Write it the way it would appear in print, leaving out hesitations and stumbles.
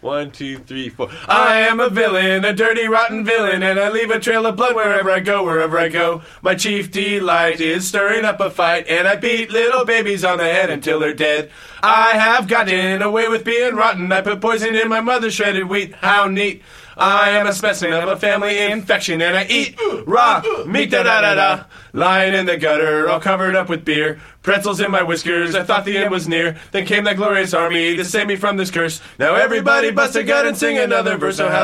1, 2, 3, 4. I am a villain, a dirty, rotten villain, and I leave a trail of blood wherever I go, wherever I go. My chief delight is stirring up a fight, and I beat little babies on the head until they're dead. I have gotten away with being rotten. I put poison in my mother's shredded wheat. How neat. I am a specimen of a family infection, and I eat raw meat, da-da-da-da. Lying in the gutter, all covered up with beer. Pretzels in my whiskers, I thought the end was near. Then came that glorious army to save me from this curse. Now everybody bust a gut and sing another verse. So